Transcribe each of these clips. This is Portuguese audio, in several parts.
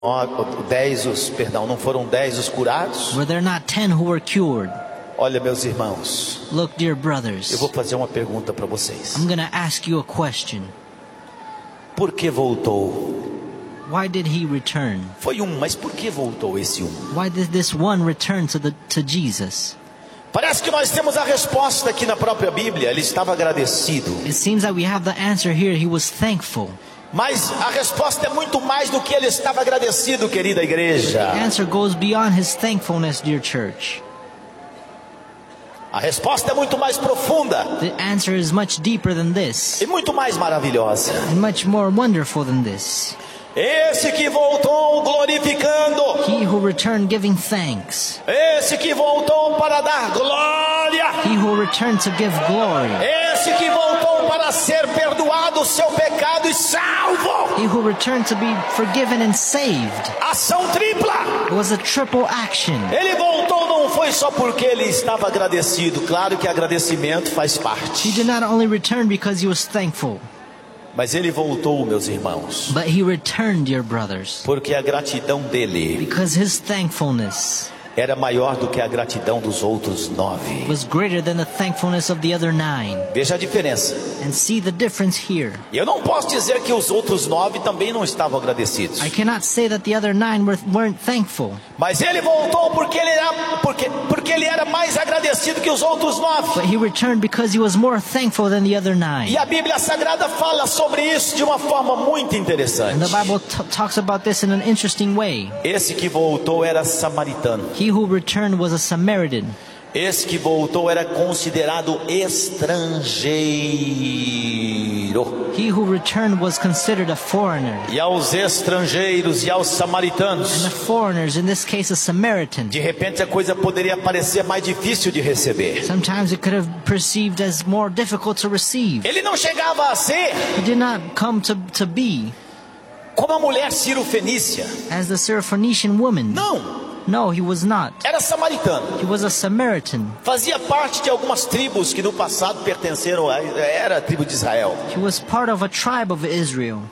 não foram 10 os curados? Were there not 10 who were cured? Olha, meus irmãos, Look, dear brothers, eu vou fazer uma pergunta para vocês. I'm going to ask you a question. Por que voltou? Why did he return? Foi mas por que voltou esse Why did this one return to Jesus? Parece que nós temos a resposta aqui na própria Bíblia. Ele estava agradecido. It seems that we have the answer here. He was thankful. Mas a resposta é muito mais do que ele estava agradecido, querida igreja. The answer goes beyond his thankfulness, dear church. A resposta é muito mais profunda. The answer is much deeper than this. E muito mais maravilhosa. And much more wonderful than this. Esse que voltou glorificando. He who returned giving thanks. Esse que voltou para dar glória. He who returned to give glory. Esse que voltou para ser perdoado o seu pecado e salvo. He who returned to be forgiven and saved. Ação tripla. It was a triple action. Ele voltou não foi só porque ele estava agradecido. Claro que agradecimento faz parte. He did not only return because he was thankful. Mas ele voltou, meus irmãos. But he returned, dear brothers. Porque a gratidão dele Because his thankfulness era maior do que a gratidão dos outros 9. was greater than the thankfulness of the other 9. Veja a diferença. And see the difference here. Eu não posso dizer que os outros 9 também não estavam agradecidos. I cannot say that the other 9 weren't thankful. Mas ele voltou porque ele era mais agradecido que os outros 9. But he returned because he was more thankful than the other 9. E a Bíblia Sagrada fala sobre isso de uma forma muito interessante. And the Bible talks about this in an interesting way. Esse que voltou era samaritano. He who returned was a Samaritan. Esse que voltou era considerado estrangeiro. He who returned was considered a foreigner. E aos estrangeiros e aos And samaritanos, the foreigners, in this case a Samaritan, de repente a coisa poderia parecer mais difícil de receber. sometimes it could have perceived as more difficult to receive. Ele não chegava a ser He did not come to be como a mulher Ciro-fenícia. as the Syrophoenician woman. Não, No, he was not. era samaritano. He was a Samaritan. Fazia parte de algumas tribos que no passado pertenceram era a tribo de Israel. He was part of a tribe of Israel.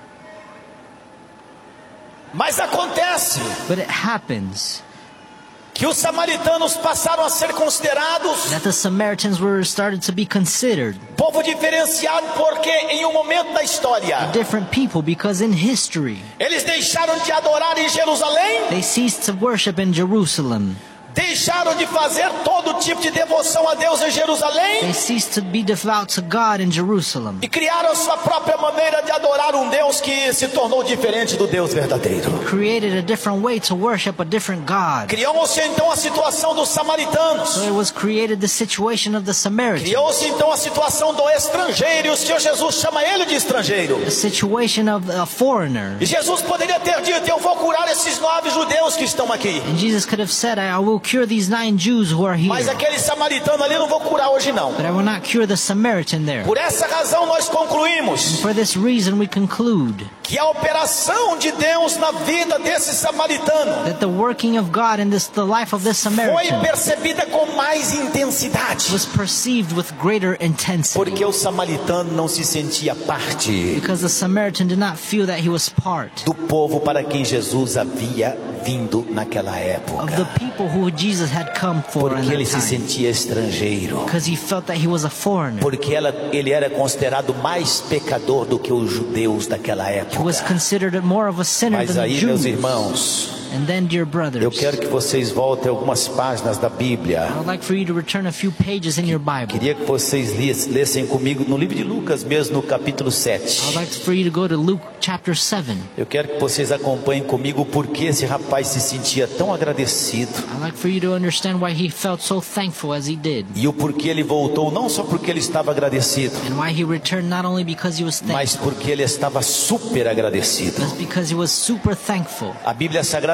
Mas acontece But it happens que os samaritanos passaram a ser considerados that the Samaritans were started to be considered povo diferenciado, porque em um momento da história different people because in history eles deixaram de adorar em Jerusalém, they ceased to worship in Jerusalem. deixaram de fazer todo tipo de devoção a Deus em They Jerusalém ceased to be devout to God in Jerusalem. e criaram a sua própria maneira de adorar um Deus que se tornou diferente do Deus verdadeiro. Created a different way to worship a different God. Criou-se então a situação dos samaritanos. So it was created the situation of the Samaritan. Criou-se então a situação do estrangeiro, e o Senhor Jesus chama ele de estrangeiro. The situation of a foreigner. E Jesus poderia ter dito: eu vou curar esses 9 judeus que estão aqui. And Jesus could have said, I will cure these 9 Jews who are here. Mas aquele samaritano ali eu não vou curar hoje não. But I will not cure the Samaritan there. Por essa razão nós concluímos For this reason we conclude que a operação de Deus na vida desse samaritano that the working of God in the life of this foi Samaritan percebida com mais intensidade. was perceived with greater intensity. Porque o samaritano não se sentia parte Because the Samaritan did not feel that he was part do povo para quem Jesus havia vindo naquela época. of the people who Jesus had come for in Porque ele that se time. sentia estrangeiro. Because he felt that he was a foreigner. Porque ele era considerado mais pecador do que os judeus daquela He época. was considered more of a sinner Mas than the aí, meus Jews. irmãos, And then, dear brothers, eu quero que vocês voltem algumas páginas da Bíblia. I would like for you to return a few pages in your Bible. Queria que vocês lessem comigo no livro de Lucas mesmo, no capítulo I would 7. like for you to go to Luke chapter 7. Eu quero que vocês acompanhem comigo porque esse rapaz se sentia tão agradecido. I'd like for you to understand why he felt so thankful as he did. E o porquê ele voltou, não só porque ele estava agradecido, And why he returned not only because he was thankful, mas porque ele estava super agradecido. but because he was super thankful. A Bíblia Sagrada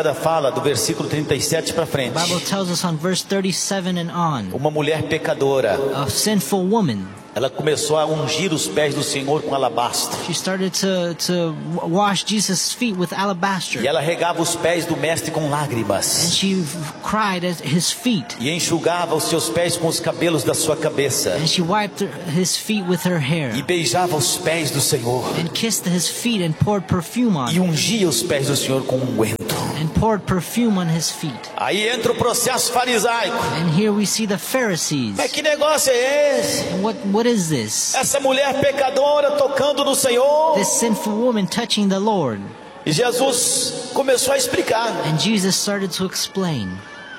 Sagrada fala do versículo 37 para frente. The Bible tells us on verse 37 and on, Uma mulher pecadora, a sinful woman, ela começou a ungir os pés do Senhor com alabastro. she started to wash Jesus' feet with alabaster. E ela regava os pés do mestre com And lágrimas. she cried at his feet. E enxugava os seus pés com os cabelos da sua cabeça. And she wiped his feet with her hair. E beijava os pés do Senhor. And kissed his feet and poured perfume on E him. ungia os pés do Senhor com unguento. And poured perfume on his feet. Aí entra o processo farisaico. And here we see the Pharisees. Mas que negócio é esse? And what is this? Essa mulher pecadora tocando no Senhor. This sinful woman touching the Lord. E Jesus começou a explicar. And Jesus started to explain.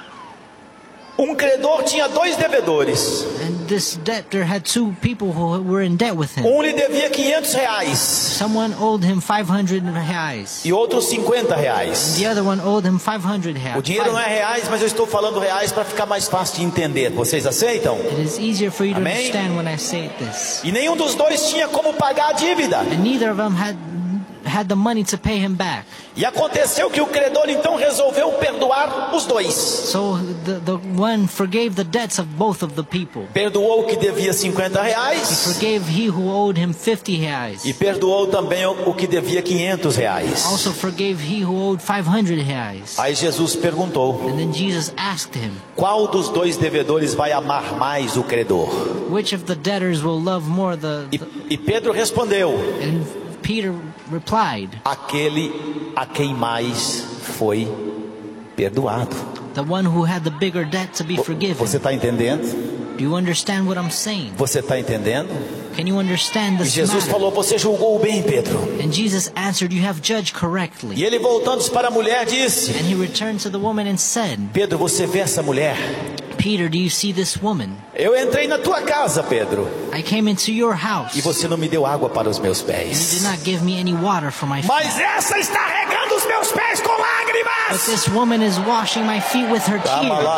Um credor tinha 2 devedores. And this debtor had 2 people who were in debt with him. Um lhe devia R$500 Someone owed him 500 reais. e outro R$50. The other one owed him 500 reais. O dinheiro não é reais, mas eu estou falando reais para ficar mais fácil de entender. Vocês aceitam? It is easier for you to Amém? understand when I say this. E nenhum dos dois tinha como pagar a dívida. And neither of them had the money to pay him back. E aconteceu que o credor então resolveu perdoar os dois. So the one forgave the debts of both of the people. Perdoou o que devia He R$50 forgave he who owed him 50 reais. e perdoou também o que devia R$500. Also forgave he who owed 500 reais. Aí Jesus perguntou: And then Jesus asked him, qual dos 2 devedores vai amar mais o credor? which of the debtors will love more E Pedro respondeu: And Peter replied, aquele a quem mais foi perdoado. the one who had the bigger debt to be forgiven. Você está entendendo? Do you understand what I'm saying? Você está entendendo? Can you understand E this Jesus matter? falou: você julgou bem, Pedro. And Jesus answered, you have judged E correctly. ele, voltando-se para a mulher, disse: And he returned to the woman and said, Pedro, você vê essa mulher? Peter, do you see this woman? Eu entrei na tua casa, Pedro, I came into your house. e você não me deu água para os meus You did pés. not give me any water for my feet. Mas essa está regando os meus pés com But lágrimas. this woman is washing my feet with her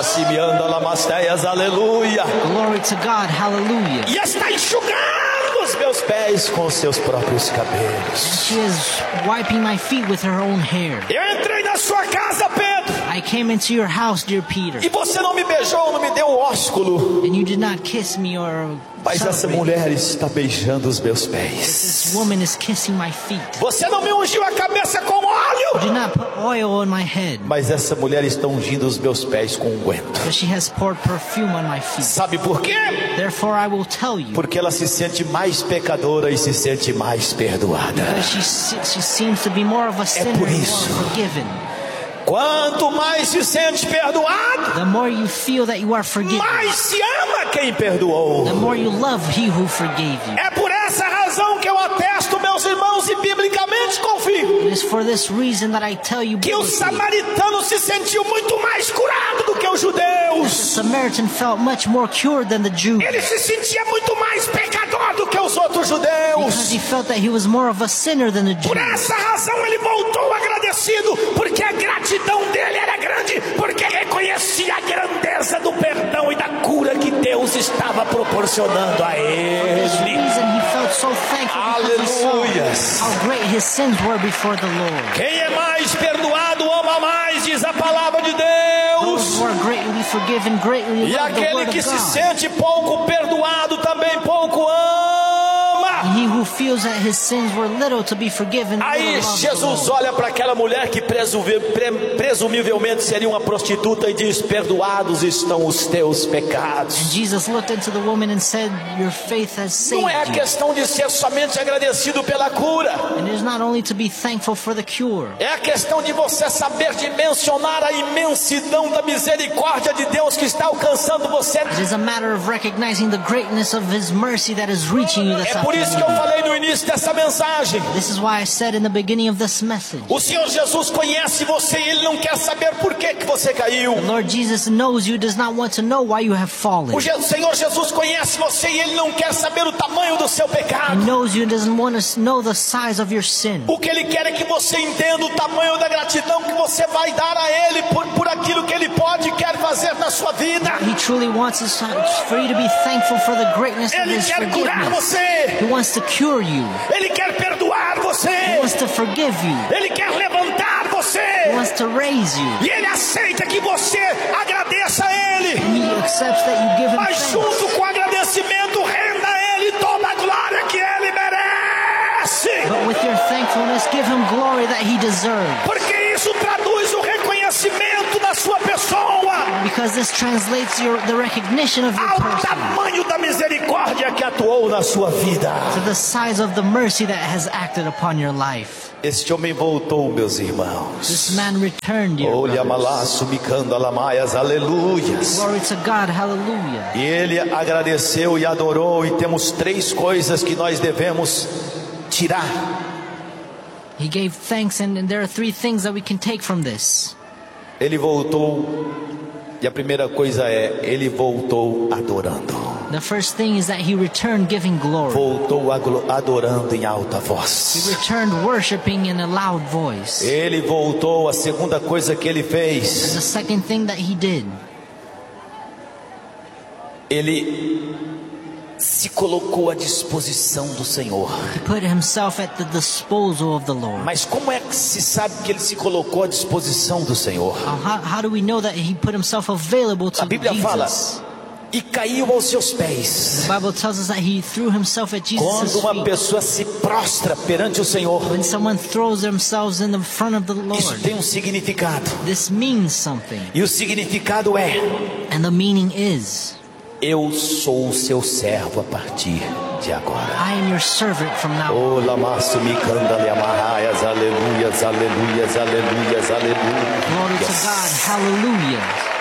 tears. Aleluia. Glory to God, hallelujah. E está enxugando os meus pés com os seus próprios cabelos. She is wiping my feet with her own hair. Eu entrei na sua casa, Pedro, I came into your house, dear Peter, e você não me beijou, não me deu um ósculo. and you did not kiss me or Mas essa celebrate. mulher está beijando os meus This pés. woman is kissing my feet. Você não me ungiu a cabeça com You óleo. did not put oil on my head, Mas essa mulher está ungindo os meus pés com unguento. but she has poured perfume on my feet. Sabe por quê? Therefore I will tell you, Porque ela se sente mais pecadora e se sente mais perdoada. because she seems to be more of a sinner and por more isso. forgiven. Quanto mais se sente perdoado, The more you feel that you are forgiven, mais se ama quem perdoou. the more you love he who forgave you. É por essa razão que eu atesto, meus irmãos, e biblicamente confirmo, It is for this reason that I tell you que o biblically, samaritano se sentiu muito mais curado do que os the judeus. Samaritan felt much more cured than the Jew, Ele se sentia muito mais pecador do que os outros because judeus. he felt that he was more of a sinner than the Jew. Por essa razão ele voltou agradecido, porque a gratidão dele era grande, porque reconhecia a grandeza do perdão e da cura que Deus estava proporcionando a For ele. this reason he felt so thankful because he saw Aleluias. how great his sins were before the Lord. Quem é mais perdoado ama mais, diz a palavra de Those Deus. who are greatly forgiven greatly E love the aquele word que of se God. sente pouco perdoado também pouco ama. He who feels that his sins were little to be forgiven Aí little loves the Jesus Lord. olha para aquela mulher que presumivelmente seria uma prostituta e diz: perdoados estão os teus pecados. Jesus looked into the woman and said, your faith has saved Não é a you. questão de ser somente agradecido pela cura. And it is not only to be thankful for the cure. É a questão de você saber dimensionar a imensidão da misericórdia de Deus que está alcançando você. It is a matter of recognizing the greatness of his mercy that is reaching you this É por isso que eu afternoon. falei no início dessa mensagem. This is why I said in the beginning of this message, O Senhor Jesus conhece você e Ele não quer saber por que você caiu. the Lord Jesus knows you, does not want to know why you have fallen. O Senhor Jesus conhece você e Ele não quer saber o tamanho do seu He pecado. knows you, doesn't want to know the size of your sin. O que Ele quer é que você entenda o tamanho da gratidão que você vai dar a Ele por aquilo que Ele pode e quer fazer na sua vida. He truly wants us for you to be thankful for the greatness of Ele his quer curar forgiveness. você. He wants to cure you. Ele quer perdoar He você. wants to forgive you. Ele quer levantar você. He wants to raise you. E Ele aceita que você agradeça a Ele. And He accepts that you give Him Mas thanks. junto com o agradecimento, renda a Ele toda a glória que Ele merece. But with your thankfulness, give Him glory that He deserves. Porque isso traduz o reconhecimento da sua pessoa Because this translates the recognition of your ao person tamanho da misericórdia que atuou na sua vida. to the size of the mercy that has acted upon your life. Este homem voltou, meus This irmãos. man returned, dear Olha, brothers. malaço, micando, alamaias, aleluias. Glory to God, hallelujah. E ele agradeceu e adorou, e temos 3 coisas que nós devemos tirar. He gave thanks, and there are 3 things that we can take from this. Ele voltou, e a primeira coisa é, ele voltou adorando. The first thing is that he returned giving glory. Voltou adorando em alta He voz. returned worshiping in a loud voice. Ele voltou, a segunda coisa que ele And fez, the second thing that he did, ele se colocou à disposição do Senhor. he put himself at the disposal of the Lord. Mas como é que se sabe que ele se colocou à disposição do Senhor? How do we know that he put himself available to A Bíblia fala, Jesus? e caiu aos seus pés. The Bible tells us that he threw himself at Jesus' Quando uma feet. pessoa se prostra perante o Senhor, When someone throws themselves in the front of the isso Lord, tem um significado. this means something. E o significado é: And the meaning is, eu sou o seu servo a partir de agora. I am your servant from now on. Oh, lamaço me canda le amarraias, aleluias, aleluias, aleluias, Glory to aleluias. God, hallelujah.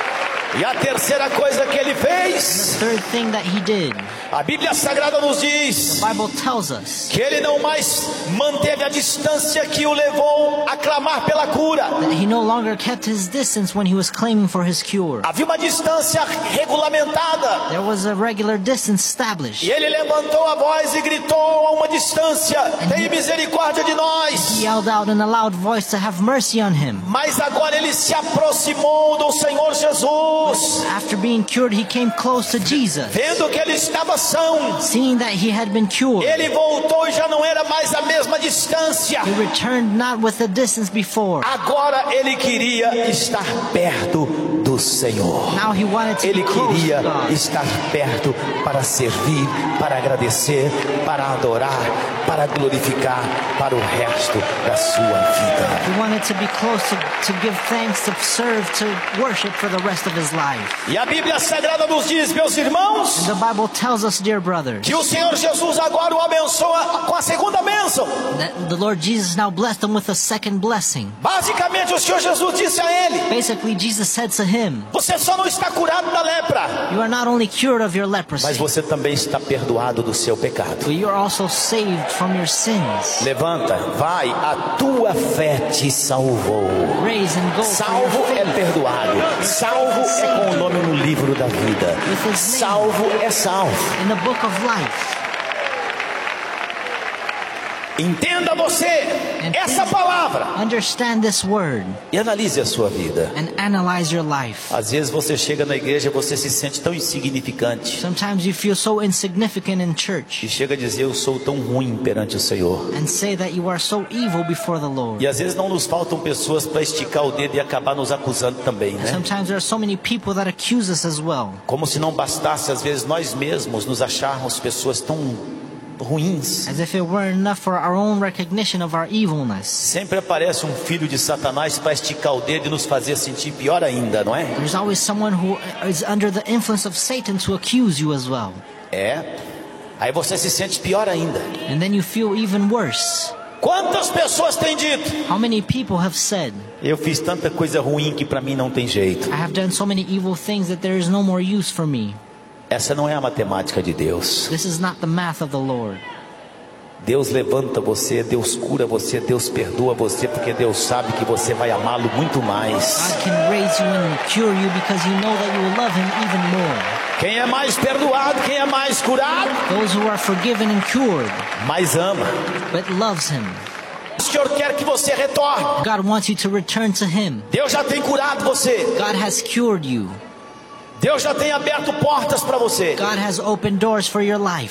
E a terceira coisa que ele fez, Third thing that he did, a Bíblia Sagrada nos diz the Bible tells us que ele não mais manteve a distância que o levou a clamar pela cura. that he no longer kept his distance when he was claiming for his cure. Havia uma distância regulamentada. There was a regular distance established. E ele levantou a voz e gritou a uma distância: tem misericórdia de He nós. yelled out in a loud voice to have mercy on him. Mas agora ele se aproximou do Senhor Jesus, After being cured, he came close to Jesus. vendo que ele estava são. Seeing that he had been cured, Ele voltou e já não era mais a mesma distância. he returned not with the distance before. Agora ele queria estar perto do Senhor. Now he wanted to Ele be close queria to God. estar perto para servir, para agradecer, para adorar, para glorificar para o resto da sua vida. He wanted to be close to give thanks, to serve, to worship for the rest of his life. E a Bíblia Sagrada nos diz, meus irmãos, The Bible tells us, dear brothers, que o Senhor Jesus agora o abençoa com a segunda bênção. that the Lord Jesus now blessed him with a second blessing. Basicamente, o Senhor Jesus disse a ele: Basically, Jesus said to him, você só não está curado da lepra, you are not only cured of your mas leprosy, você também está perdoado do seu pecado. but you are also saved from your sins. Levanta, vai, a tua fé te salvou. Raise and go for Salvo your é faith. perdoado. Salvo é com o nome no livro da vida. Salvo é salvo. In the book of life. Entenda você essa palavra Understand this word e analise a sua vida. and analyze your life. Às vezes você chega na igreja e você se sente tão insignificante Sometimes you feel so insignificant in e church chega a dizer: eu sou tão ruim perante o Senhor. and say that you are so evil before the Lord. E às vezes não nos faltam pessoas para esticar o dedo e acabar nos acusando também, né? Sometimes there are so many people that accuse us as well. Como se não bastasse às vezes nós mesmos nos acharmos pessoas tão ruins. As if it weren't enough for our own recognition of our evilness. Sempre aparece um filho de Satanás para esticar o dedo e nos fazer sentir pior ainda, não é? There's always someone who is under the influence of Satan to accuse you as well. É. Aí você se sente pior ainda. And then you feel even worse. Quantas pessoas têm dito: How many people have said, eu fiz tanta coisa ruim que para mim não tem jeito. I have done so many evil things that there is no more use for me. Essa não é a matemática de Deus. This is not the math of the Lord. Deus levanta você, Deus cura você, Deus perdoa você, porque Deus sabe que você vai amá-lo muito mais. God can raise you and cure you because you know that you will love Him even more. Quem é mais perdoado, quem é mais curado, Those who are forgiven and cured, mais ama. but loves Him. O Senhor quer que você retorne. God wants you to return to Him. Deus já tem curado você. God has cured you. Deus já tem aberto portas para você. God has opened doors for your life.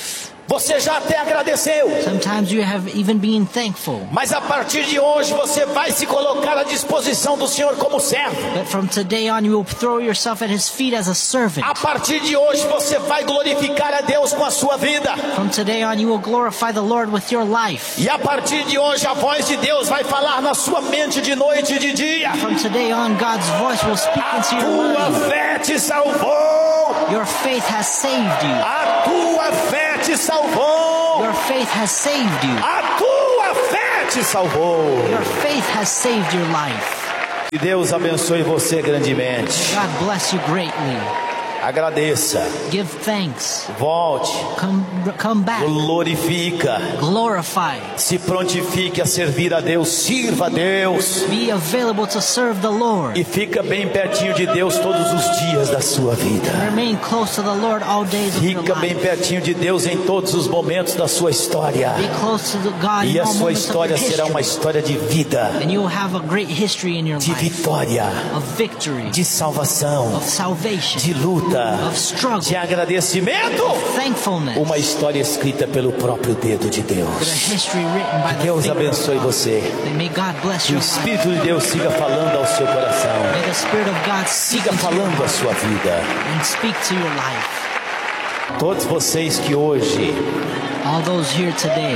Você já até agradeceu. Sometimes you have even been thankful. Mas a partir de hoje você vai se colocar à disposição do Senhor como servo. But from today on you will throw yourself at His feet as a servant. A partir de hoje você vai glorificar a Deus com a sua vida. From today on you will glorify the Lord with your life. E a partir de hoje a voz de Deus vai falar na sua mente de noite e de dia. From today on God's voice will speak into your Tua mind. fé te salvou. Your faith has saved you. A tua fé te salvou. Your faith has saved you. A tua fé te salvou. Your faith has saved your life. Que Deus abençoe você grandemente. God bless you greatly. Agradeça. Give thanks. Volte. Come back. Glorifica. Glorify. Se prontifique a servir a Deus. Sirva a Deus. Be available to serve the Lord. E fica bem pertinho de Deus todos os dias da sua vida. Remain close to the Lord all days of your Fica bem life. pertinho de Deus em todos os momentos da sua história. Be close to God E in a all sua moments of história your será uma history. história de vida, And you will have a great history in your de life. vitória, Of victory. de salvação, Of salvation. de luta, Of struggle. de agradecimento. Thankfulness. Uma história escrita pelo próprio dedo de But a Deus. history written by the Deus finger of abençoe God. você. And may God bless Que o your life. Espírito de Deus siga falando ao seu coração. May the Spirit of God speak Siga into your falando a heart sua vida. and speak to your life. Todos vocês que hoje, All those here today,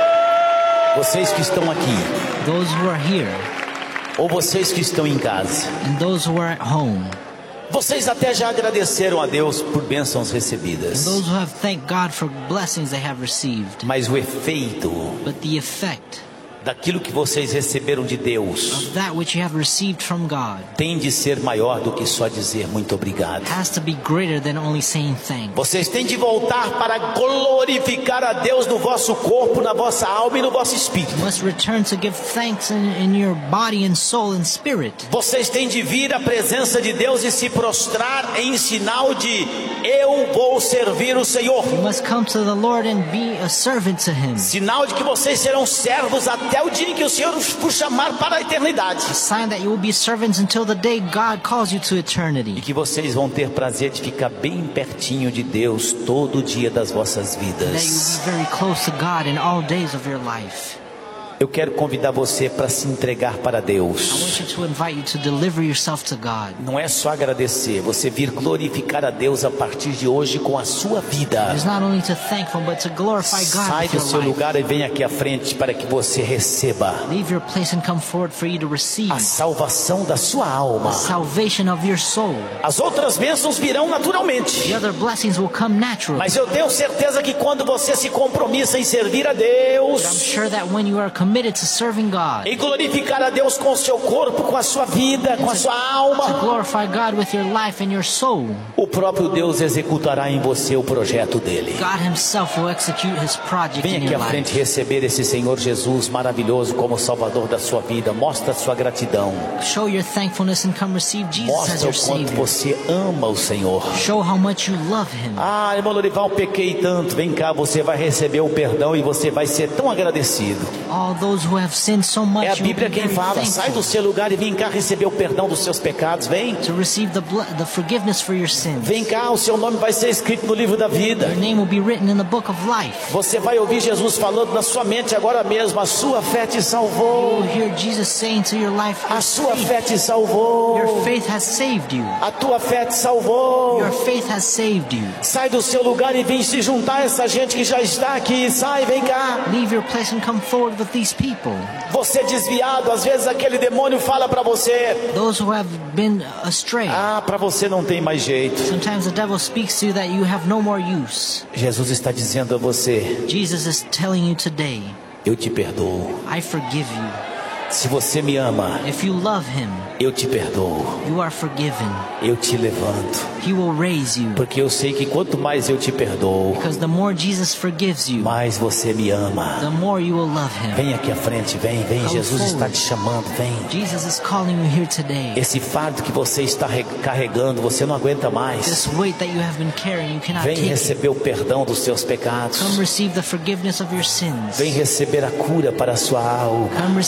vocês que estão aqui, those who are here, ou vocês que estão em casa, and those who are at home, vocês até já agradeceram a Deus por bênçãos and recebidas. those who have thanked God for blessings they have received. Mas o efeito But the effect daquilo que vocês receberam de Deus of that which you have received from God tem de ser maior do que só dizer muito obrigado. has to be greater than only saying thanks. Vocês têm de voltar para glorificar a Deus no vosso corpo, na vossa alma e no vosso espírito. You must return to give thanks in your body and soul and spirit. Vocês têm de vir à presença de Deus e se prostrar em sinal de eu vou servir o Senhor. You must come to the Lord and be a servant to Him. Sinal de que vocês serão servos até o dia em que o Senhor os chamar para a eternidade. A sign that you will be servants until the day God calls you to E eternity. que vocês vão ter prazer de ficar bem pertinho de Deus todo dia das vossas That you will vidas. be very close to God in all days of your life. Eu quero convidar você para se entregar para I Deus. want you to invite you to deliver yourself to God. Não é só agradecer, você vir glorificar a Deus a partir de hoje com a sua vida. It's not only to thank Him, but to glorify God Sai with do your seu life. lugar e vem aqui à frente para que você receba Leave your place and come forward for you to receive a salvação da sua alma. salvation of your soul. As outras bênçãos virão naturalmente. The other blessings will come naturally. Mas eu tenho certeza que quando você se compromissa em servir a But I'm Deus sure that when you are committed to serving God, e glorificar a Deus com o seu corpo, com a sua vida, com a sua to alma, glorify God with your life and your soul, o próprio Deus executará em você o projeto dele. God Himself will execute His project Venha in aqui your à frente life. receber esse Senhor Jesus maravilhoso como Salvador da sua vida. Mostra a sua gratidão. Show your thankfulness and come receive Jesus as Mostra your o quanto Savior. você ama o Senhor. Show how much you love Him. Ah, irmão Lorival, pequei tanto. Vem cá, você vai receber o perdão e você vai ser tão agradecido. All those who have sinned so much, É a you will be Bíblia quem very fala. Sai do thankful seu lugar e vem cá receber o perdão dos seus pecados. Vem. to receive the forgiveness for your sins. Vem cá, o seu nome vai ser escrito no livro da vida. Your name will be written in the book of life. Você vai ouvir Jesus falando na sua mente agora mesmo. A sua fé te You salvou. will hear Jesus saying to your life, A sua fé te salvou. your faith has saved you. A tua fé te salvou. Your faith has saved you. Sai do seu lugar e vem se juntar a essa gente que já está aqui. Sai, vem cá. Leave your place and come forward with these people. Você desviado, às vezes aquele demônio fala para você: Those who have been astray. ah, para você não tem mais jeito. Sometimes the devil speaks to you that you have no more use. Jesus está dizendo a você: Jesus is telling you today, eu te perdoo. I forgive you. Se você me ama, If you love Him, eu te perdoo. you are forgiven. Eu te levanto. He will raise you. Porque eu sei que quanto mais eu te perdoo, Because the more Jesus forgives you, mais você me ama. the more you will love Him. Vem aqui à frente, vem. Come Jesus está forward. te chamando, vem. Jesus is calling you here today. Esse fardo que você está carregando, você não aguenta mais. This weight that you have been carrying, you cannot Vem take it. receber o perdão dos seus pecados. Come receive the forgiveness of your sins. Vem receber a cura para a sua alma. Come receive the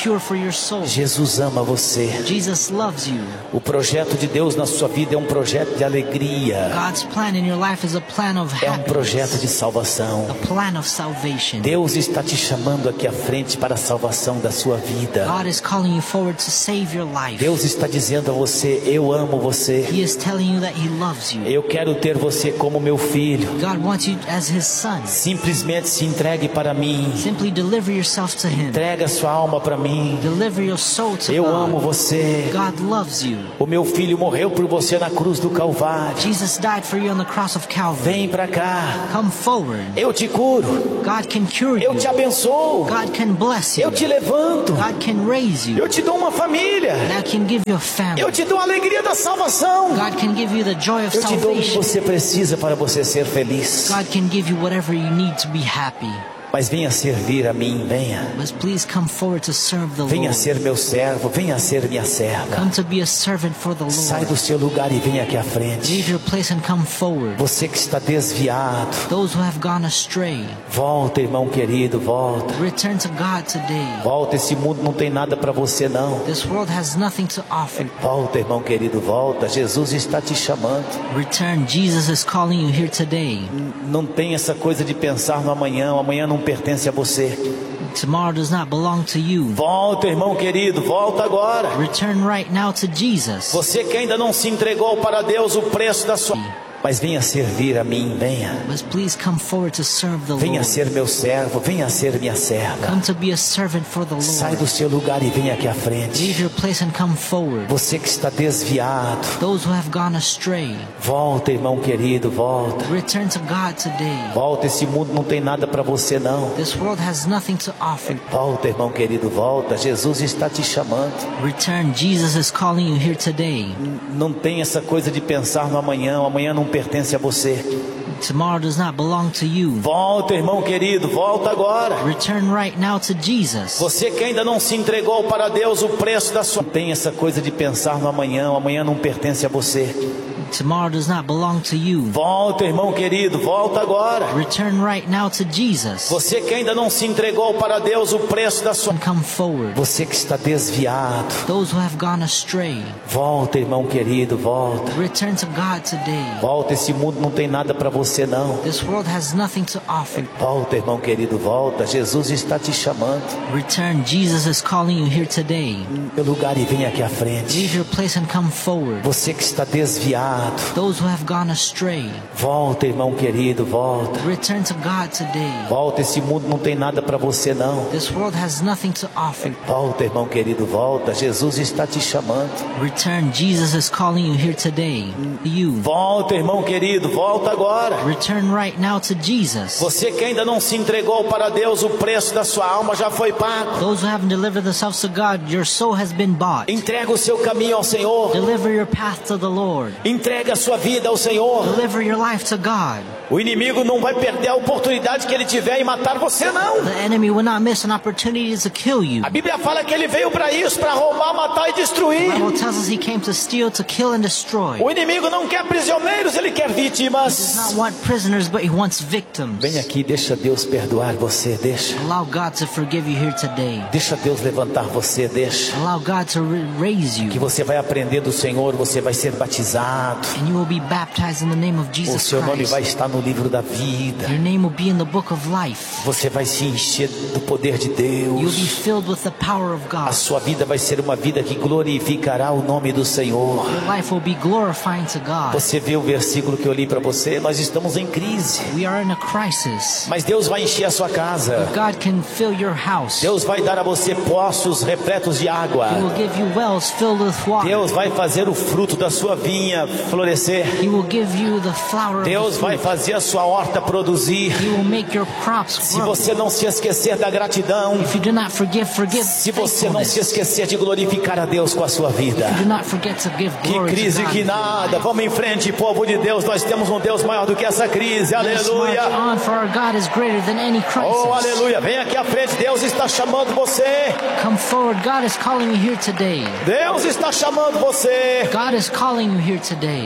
cure for your soul. Jesus ama você. Jesus loves you. O projeto de Deus na sua vida é um projeto de alegria. God's plan in your life is a plan of É um projeto happiness, de salvação. a plan of salvation. Deus está te chamando aqui à frente para a salvação da sua vida. God is calling you forward to save your life. Deus está dizendo a você: eu amo você. He is telling you that He loves you. Eu quero ter você como meu filho. God wants you as His son. Simplesmente se entregue para mim. Simply deliver yourself to Him. Entrega sua alma para mim. Deliver your soul to Eu amo God. você. God loves you. O meu filho morreu por você na cruz do Calvário. Jesus died for you on the cross of Calvary. Vem para cá. Come forward. Eu te curo. God can cure Eu you. te abençoo. God can bless you. Eu te levanto. God can raise you. Eu te dou uma família. God can give you a family. Eu te dou a alegria da salvação. God can give you the joy of Eu te dou o que salvation. você precisa para você ser feliz. God can give you whatever you need to be happy. Mas venha servir a mim, venha. But please come forward to serve the Venha Lord. ser meu servo, venha ser minha serva. Come to be a servant for the Sai Lord. do seu lugar e venha aqui à frente. Leave your place and come forward. Você que está desviado, Those who have gone astray, volta, irmão querido, volta. return to God today. Volta, esse mundo não tem nada para você não. This world has nothing to offer. Volta, irmão querido, volta. Jesus está te chamando. Return. Jesus is calling you here today. Não tem essa coisa de pensar no amanhã. O amanhã não pertence a você. Tomorrow does not belong to you. Volta, irmão querido, volta agora. Return right now to Jesus. Você que ainda não se entregou para Deus o preço da sua... Mas venha servir a mim, venha. But please come forward to serve the Venha Lord. ser meu servo, venha ser minha serva. Come to be a servant for the Sai Lord. do seu lugar e venha aqui à Leave frente. your place and come forward. Você que está desviado, Those who have gone astray, volta, irmão querido, volta. return to God today. Volta, esse mundo não tem nada para você não. This world has nothing to offer. Volta, irmão querido, volta. Jesus está te chamando. Return. Jesus is calling you here today. Não tem essa coisa de pensar no amanhã. O amanhã não pertence a você. Tomorrow does not belong to you. Volta, irmão querido, volta agora. Return right now to Jesus. Você que ainda não se entregou para Deus o preço da sua... Não tem essa coisa de pensar no amanhã. O amanhã não pertence a você. Tomorrow does not belong to you. Volta, irmão querido, volta agora. Return right now to Jesus. Você que ainda não se entregou para Deus o preço da sua... Come forward. Você que está desviado, Those who have gone astray, volta, irmão querido, volta. return to God today. Volta, esse mundo não tem nada para você não. This world has nothing to offer. Volta, irmão querido, volta. Jesus está te chamando. Return. Jesus is calling you here today. Seu lugar e venha aqui à frente. Leave your place and come forward. Você que está desviado, Those who have gone astray, volta, irmão querido, volta. return to God today. Volta, esse mundo não tem nada para você não. This world has nothing to offer. Volta, irmão querido, volta. Jesus está te chamando. Return. Jesus is calling you here today. You. Volta, irmão querido, volta agora. Return right now to Jesus. Você que ainda não se entregou para Deus, o preço da sua alma já foi pago. Those who haven't delivered themselves to God, your soul has been bought. Entrega o seu caminho ao Senhor. Deliver your path to the Lord. Entrega a sua vida ao Senhor. Deliver your life to God. O inimigo não vai perder a oportunidade que ele tiver em matar você não. The enemy will not miss an opportunity to kill you. A Bíblia fala que ele veio para isso, para roubar, matar e destruir. The Bible tells us he came to steal, to kill, and destroy. O inimigo não quer prisioneiros, ele quer He does vítimas. not want prisoners, but he wants victims. Vem aqui, deixa Deus perdoar você, deixa. Allow God to forgive you here today. Deixa Deus levantar você, deixa. Allow God to raise Que you. você vai aprender do Senhor, você vai ser batizado. And you will be baptized in the name of O Jesus seu nome vai Christ. estar no livro da vida. Your name will be in the book of life. Você vai se encher do poder de You'll be Deus. filled with the power of A God. sua vida vai ser uma vida que glorificará o nome do Senhor. Your life will be glorifying to God. Você vê o versículo que eu li para você? Nós estamos em crise. We are in a crisis. Mas Deus vai encher a sua casa. God can fill your house. Deus vai dar a você poços repletos de água. He will give you wells filled with water. Deus vai fazer o fruto da sua vinha florescer. He will give you the flower of Deus the vai fruit. fazer a sua horta produzir. He will make your crops Se grow. você não se esquecer da gratidão, If you do not forgive se você não se faithfulness. esquecer de glorificar a Deus com a sua vida. Do not forget to give Que glory crise to God. que nada. Vamos em frente, povo de Deus. Nós temos um Deus maior do que essa crise. Let's march Aleluia. on, for our God is greater than any crisis. Oh, aleluia. Vem aqui à frente. Deus está chamando você. Come forward. God is calling you here today. Deus está chamando você. God is calling you here today.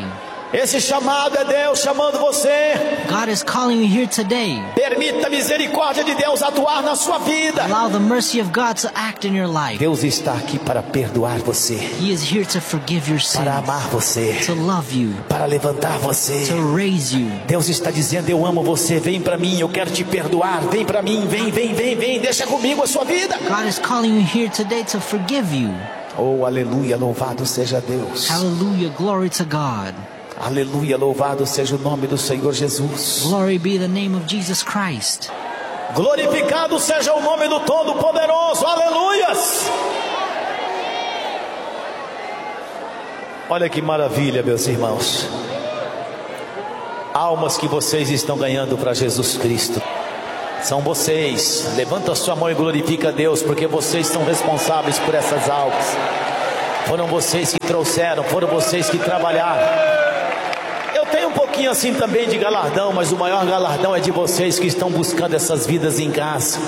Esse chamado é Deus chamando você. God is calling you here today. Permita a misericórdia de Deus atuar na sua vida. Allow the mercy of God to act in your life. Deus está aqui para perdoar você, He is here to forgive your sins, para amar você, to love you, para levantar você. to raise you. Deus está dizendo: eu amo você, vem para mim, eu quero te perdoar. Vem para mim, vem, deixa comigo a sua vida. God is calling you here today to forgive you. Oh, aleluia, louvado seja Deus. Hallelujah, glory to God. Aleluia, louvado seja o nome do Senhor Jesus. Glory be the name of Jesus Christ. Glorificado seja o nome do Todo-Poderoso. Aleluias. Olha que maravilha, meus irmãos. Almas que vocês estão ganhando para Jesus Cristo. São vocês. Levanta a sua mão e glorifica a Deus, porque vocês são responsáveis por essas almas. Foram vocês que trouxeram, foram vocês que trabalharam. Eu tenho um pouquinho assim também de galardão, mas o maior galardão é de vocês que estão buscando essas vidas em casa.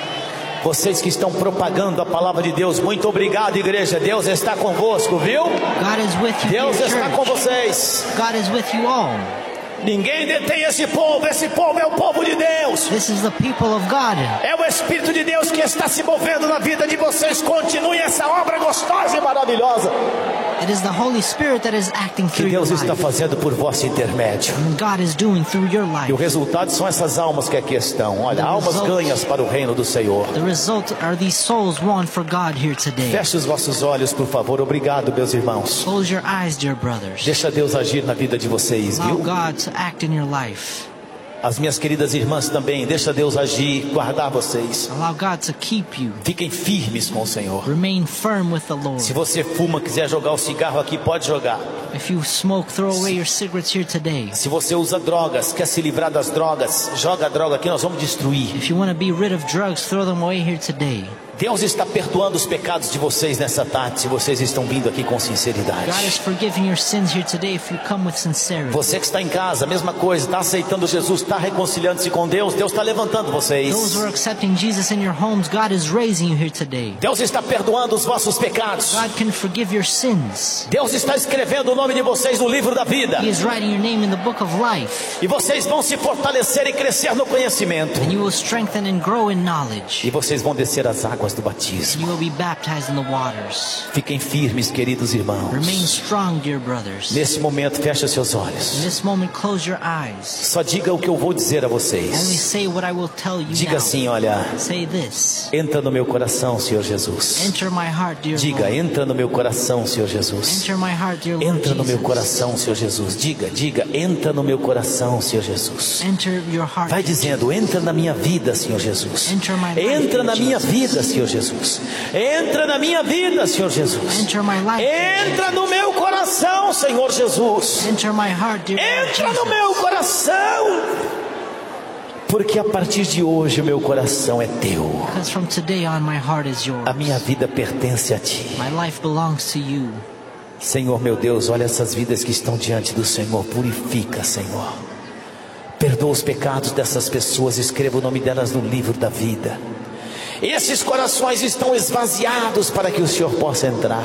Vocês que estão propagando a palavra de Deus. Muito obrigado, igreja. Deus está convosco, viu? God is with you, Deus dear está com church. vocês. God is with you all. Ninguém detém esse povo é o povo de Deus. This is the people of God. É o Espírito de Deus que está se movendo na vida de vocês. Continue essa obra gostosa e maravilhosa It is the Holy Spirit that is acting que through your Deus está life. fazendo por vosso intermédio. And God is doing through your E o life. resultado são essas almas que aqui estão. Olha, almas ganhas para o reino do Senhor. The result are these souls won for God here today. Feche os vossos olhos, por favor. Obrigado, meus irmãos. Close your eyes, dear brothers. Deixa Deus agir na vida de vocês, Allow viu? God to act in your life. As minhas queridas irmãs também. Deixa Deus agir, guardar vocês. Allow God to keep you. Fiquem firmes com o Senhor. Remain firm with the Lord. Se você fuma, quiser jogar o cigarro aqui, pode jogar. If you smoke, throw away your cigarettes here today. Se você usa drogas, quer se livrar das drogas, joga a droga aqui, nós vamos destruir. If you want to be rid of drugs, throw them away here today. Deus está perdoando os pecados de vocês nessa tarde, se vocês estão vindo aqui com sinceridade. God is forgiving your sins here today if you come with sincerity. Você que está em casa, mesma coisa, está aceitando Jesus, está reconciliando-se com Deus, Deus está levantando vocês. Those who are accepting Jesus in your homes, God is raising you here today. Deus está perdoando os vossos pecados. God can forgive your sins. Deus está escrevendo o nome de vocês no livro da vida. He is writing your name in the book of life. E vocês vão se fortalecer e crescer no conhecimento. And you will strengthen and grow in knowledge. E vocês vão descer as águas do And batismo. you will be baptized in the waters. Fiquem firmes, queridos irmãos. Remain strong, dear brothers. In Nesse momento, feche seus olhos. this moment, close your eyes. Só diga o que eu vou dizer a Only vocês. say what I will tell you Diga now. assim, olha. Say this. Entra no meu coração, Senhor Jesus. Enter my heart, dear Diga, Lord. entra no meu coração, Senhor Jesus. Enter my heart, dear Lord Entra no meu Jesus. coração, Senhor Jesus. Diga, entra no meu coração, Senhor Jesus. Enter your heart. Vai dizendo, entra na minha vida, Senhor Jesus. Enter my life, Entra na minha Jesus. vida, Senhor Jesus. Entra na minha vida, Senhor Jesus. Enter my life. Entra no meu coração, Senhor Jesus. Enter my heart, dear Lord Entra no Jesus. meu coração. Porque a partir de hoje o meu coração é teu. Because from today on, my heart is yours. A minha vida pertence a ti. My life belongs to you. Senhor meu Deus, olha essas vidas que estão diante do Senhor. Purifica, Senhor. Perdoa os pecados dessas pessoas. Escreva o nome delas no livro da vida. Esses corações estão esvaziados para que o Senhor possa entrar.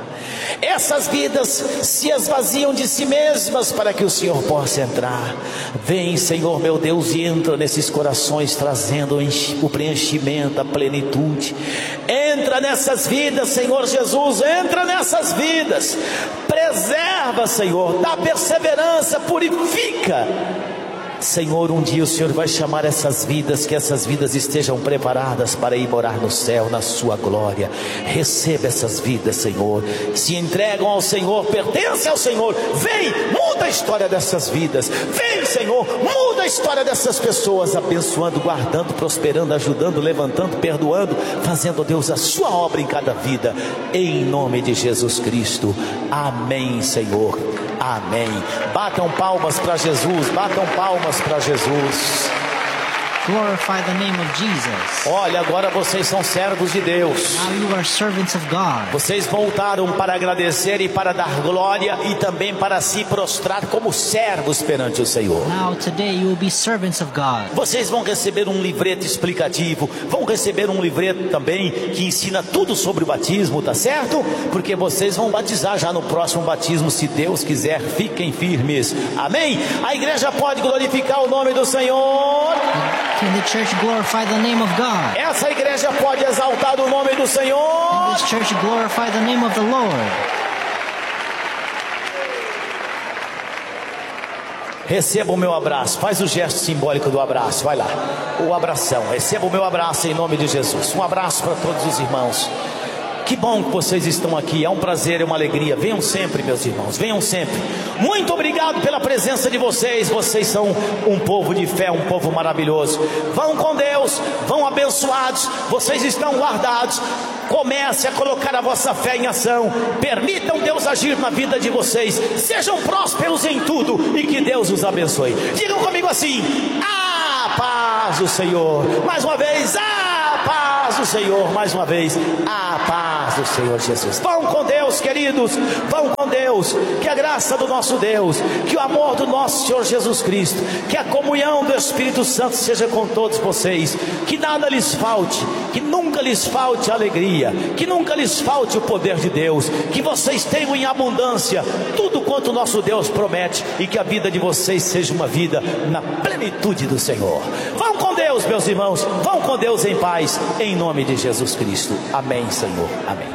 Essas vidas se esvaziam de si mesmas para que o Senhor possa entrar. Vem, Senhor meu Deus, e entra nesses corações, trazendo o preenchimento, a plenitude. Entra nessas vidas, Senhor Jesus. Entra nessas vidas. Preserva, Senhor. Dá perseverança, purifica. Senhor, um dia o Senhor vai chamar essas vidas, que essas vidas estejam preparadas para ir morar no céu, na sua glória. Receba essas vidas, Senhor. Se entregam ao Senhor, pertencem ao Senhor. Vem, muda a história dessas vidas. Vem, Senhor, muda a história dessas pessoas, abençoando, guardando, prosperando, ajudando, levantando, perdoando, fazendo, Deus, a sua obra em cada vida, em nome de Jesus Cristo. Amém, Senhor. Amém. Batam palmas para Jesus, batam palmas para Jesus. glorify the name of Jesus. Olha, agora vocês são servos de Deus. Now you are servants of God. Vocês voltaram para agradecer e para dar glória e também para se prostrar como servos perante o Senhor. Now today you will be servants of God. Vocês vão receber um livreto explicativo, vão receber um livreto também que ensina tudo sobre o batismo, tá certo? Porque vocês vão batizar já no próximo batismo, se Deus quiser. Fiquem firmes. Amém? A igreja pode glorificar o nome do Senhor. Can the church glorify the name of God? Essa igreja pode exaltar o nome do Senhor. Can this church glorify the name of the Lord? Receba o meu abraço. Faz o gesto simbólico do abraço. Vai lá. O abração. Receba o meu abraço em nome de Jesus. Um abraço para todos os irmãos. Que bom que vocês estão aqui. É um prazer, é uma alegria. Venham sempre, meus irmãos. Venham sempre. Muito obrigado pela presença de vocês. Vocês são um povo de fé, um povo maravilhoso. Vão com Deus. Vão abençoados. Vocês estão guardados. Comece a colocar a vossa fé em ação. Permitam Deus agir na vida de vocês. Sejam prósperos em tudo e que Deus os abençoe. Digam comigo assim: a paz do Senhor. Mais uma vez, a paz do Senhor. Mais uma vez, a paz do Senhor Jesus. Vão com Deus, queridos. Vão com Deus. Que a graça do nosso Deus, que o amor do nosso Senhor Jesus Cristo, que a comunhão do Espírito Santo seja com todos vocês. Que nada lhes falte, que nunca lhes falte a alegria, que nunca lhes falte o poder de Deus, que vocês tenham em abundância tudo quanto o nosso Deus promete, e que a vida de vocês seja uma vida na plenitude do Senhor. Vão com Deus, meus irmãos. Vão com Deus em paz, em nome de Jesus Cristo. Amém, Senhor. Amém.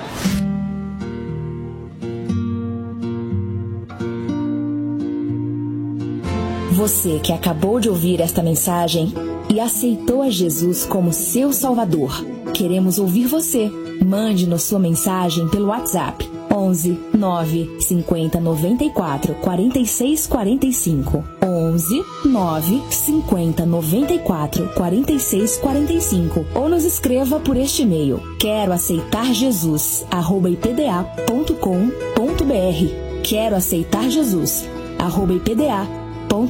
Você que acabou de ouvir esta mensagem e aceitou a Jesus como seu Salvador, queremos ouvir você. Mande-nos sua mensagem pelo WhatsApp 11 9 50 94 46 45. 11 9 50 94 46 45. Ou nos escreva por este e-mail: quero aceitar Jesus @ipda.com.br. Quero aceitar Jesus @ipda.com.br.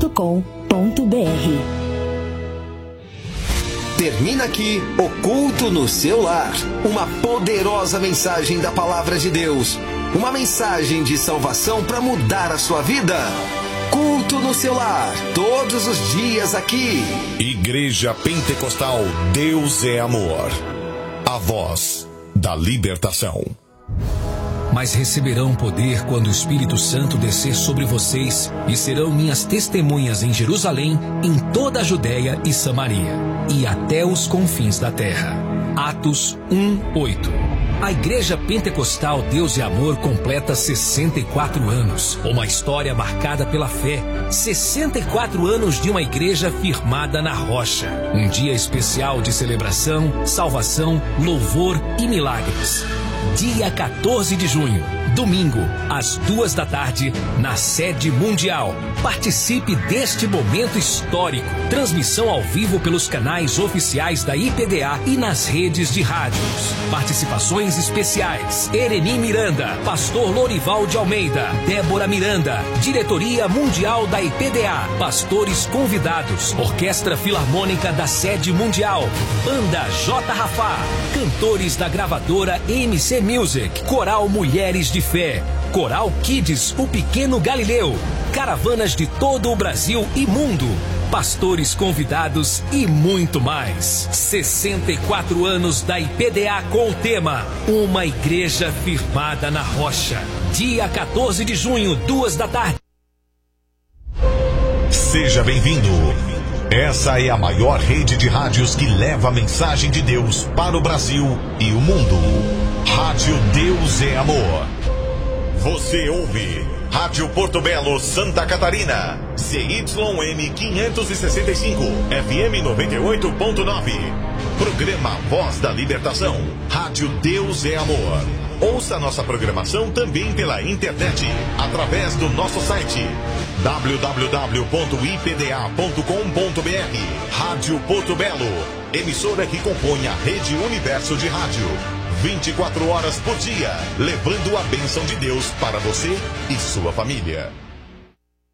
Termina aqui o Culto no Seu Lar. Uma poderosa mensagem da Palavra de Deus. Uma mensagem de salvação para mudar a sua vida. Culto no Seu Lar, todos os dias aqui. Igreja Pentecostal Deus é Amor. A voz da libertação. Mas receberão poder quando o Espírito Santo descer sobre vocês, e serão minhas testemunhas em Jerusalém, em toda a Judéia e Samaria, e até os confins da terra. Atos 1:8. A Igreja Pentecostal Deus e Amor completa 64 anos. Uma história marcada pela fé. 64 anos de uma igreja firmada na rocha. Um dia especial de celebração, salvação, louvor e milagres. Dia 14 de junho, domingo, às 14h, na sede mundial. Participe deste momento histórico. Transmissão ao vivo pelos canais oficiais da IPDA e nas redes de rádios. Participações especiais: Ereni Miranda, Pastor Lorival de Almeida, Débora Miranda, Diretoria Mundial da IPDA, pastores convidados, Orquestra Filarmônica da Sede Mundial, Banda J. Rafá, cantores da gravadora MC Music, Coral Mulheres de Fé, Coral Kids, o Pequeno Galileu, caravanas de todo o Brasil e mundo, pastores convidados e muito mais. 64 anos da IPDA com o tema Uma Igreja Firmada na Rocha. Dia 14 de junho, 14h. Seja bem-vindo. Essa é a maior rede de rádios que leva a mensagem de Deus para o Brasil e o mundo. Rádio Deus é Amor. Você ouve Rádio Porto Belo, Santa Catarina, CYM 565, FM 98.9. Programa Voz da Libertação. Rádio Deus é Amor. Ouça nossa programação também pela internet, através do nosso site www.ipda.com.br. Rádio Porto Belo, emissora que compõe a Rede Universo de Rádio. 24 horas por dia, levando a bênção de Deus para você e sua família.